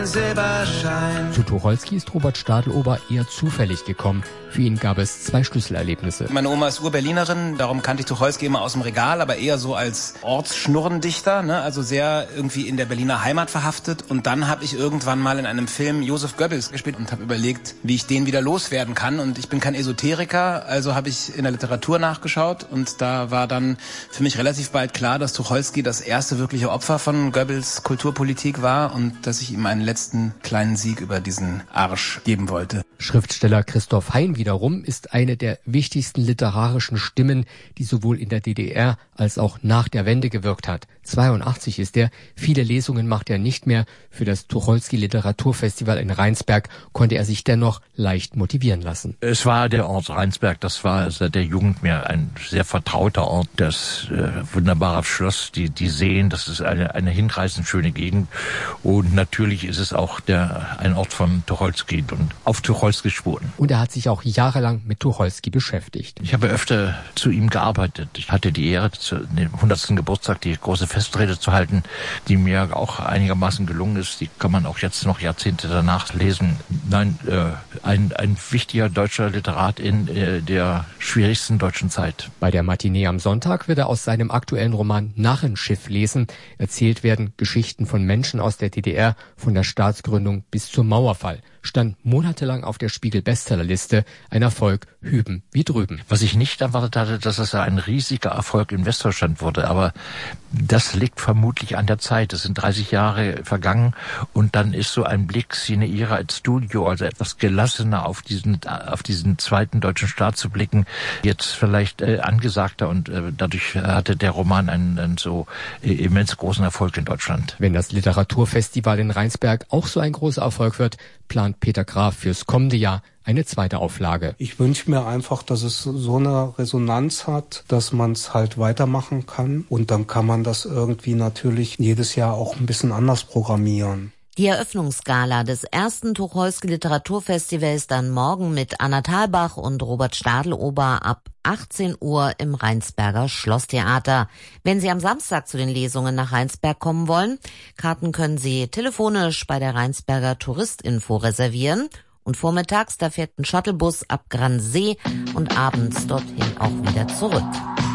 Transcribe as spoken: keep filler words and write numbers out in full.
Silberschein. Zu Tucholsky ist Robert Stadelober eher zufällig gekommen. Für ihn gab es zwei Schlüsselerlebnisse. Meine Oma ist Ur-Berlinerin, darum kannte ich Tucholsky immer aus dem Regal, aber eher so als Ortsschnurrendichter, ne? Also sehr irgendwie in der Berliner Heimat verhaftet. Und dann habe ich irgendwann mal in einem Film Joseph Goebbels gespielt und habe überlegt, wie ich den wieder loswerden kann. Und ich bin kein Esoteriker, also habe ich in der Literatur nachgeschaut und da war dann für mich relativ bald klar, dass Tucholsky das erste wirkliche Opfer von Goebbels Kulturpolitik war und dass ich ihm einen letzten kleinen Sieg über diesen Arsch geben wollte. Schriftsteller Christoph Hein wiederum ist eine der wichtigsten literarischen Stimmen, die sowohl in der D D R als auch nach der Wende gewirkt hat. zweiundachtzig ist er, viele Lesungen macht er nicht mehr. Für das Tucholsky Literaturfestival in Rheinsberg konnte er sich dennoch leicht motivieren lassen. Es war der Ort Rheinsberg, das war seit der Jugend mir ein sehr vertrauter Ort. Das äh, wunderbare Schloss, die, die Seen, das ist eine, eine hinreißend schöne Gegend. Und natürlich ist es auch der, ein Ort von Tucholsky und auf Tucholskys Spuren. Und er hat sich auch jahrelang mit Tucholsky beschäftigt. Ich habe öfter zu ihm gearbeitet. Ich hatte die Ehre, zu dem hundertsten Geburtstag die große Festrede zu halten, die mir auch einigermaßen gelungen ist. Die kann man auch jetzt noch Jahrzehnte danach lesen. Nein, äh, ein, ein wichtiger deutscher Literat in äh, der schwierigsten deutschen Zeit. Bei der Matinee am Sonntag wird er aus seinem aktuellen Roman Narrenschiff lesen. Erzählt werden Geschichten von Menschen aus der D D R, von der Staatsgründung bis zum Mauerfall. Stand monatelang auf der Spiegel-Bestsellerliste. Ein Erfolg hüben wie drüben. Was ich nicht erwartet hatte, dass es ein riesiger Erfolg in Westdeutschland wurde, aber das liegt vermutlich an der Zeit. Es sind dreißig Jahre vergangen und dann ist so ein Blick sine ira et studio, also etwas gelassener auf diesen auf diesen zweiten deutschen Staat zu blicken, jetzt vielleicht äh, angesagter und äh, dadurch hatte der Roman einen, einen so äh, immens großen Erfolg in Deutschland. Wenn das Literaturfestival in Rheinsberg auch so ein großer Erfolg wird, plant Peter Graf fürs kommende Jahr eine zweite Auflage. Ich wünsche mir einfach, dass es so eine Resonanz hat, dass man es halt weitermachen kann. Und dann kann man das irgendwie natürlich jedes Jahr auch ein bisschen anders programmieren. Die Eröffnungsgala des ersten Tucholsky Literaturfestivals dann morgen mit Anna Thalbach und Robert Stadelober ab achtzehn Uhr im Rheinsberger Schlosstheater. Wenn Sie am Samstag zu den Lesungen nach Rheinsberg kommen wollen, Karten können Sie telefonisch bei der Rheinsberger Touristinfo reservieren. Und vormittags, da fährt ein Shuttlebus ab Gransee und abends dorthin auch wieder zurück.